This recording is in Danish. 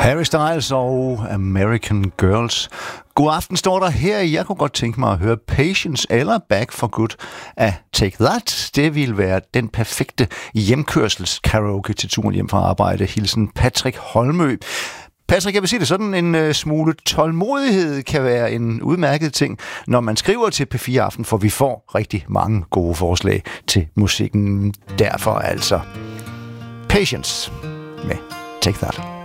Harry Styles og American Girls. God aften står der her. Jeg kunne godt tænke mig at høre Patience eller Back for Good af Take That. Det ville være den perfekte hjemkørselskaraoke til turen hjem fra arbejde. Hilsen Patrick Holmø. Patrick, jeg vil sige det sådan, en smule tålmodighed kan være en udmærket ting, når man skriver til P4 Aften, for vi får rigtig mange gode forslag til musikken. Derfor altså Patience med Take That.